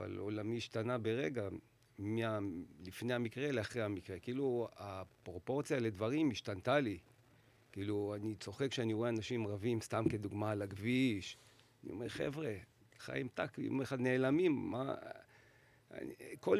אבל עולמי השתנה ברגע, לפני המקרה לאחרי המקרה. כאילו, הפרופורציה לדברים השתנתה לי. כאילו, אני צוחק כשאני רואה אנשים רבים, סתם כדוגמה, על הכביש. אני אומר, חבר'ה, חיים טק, יום אחד נעלמים, מה... כל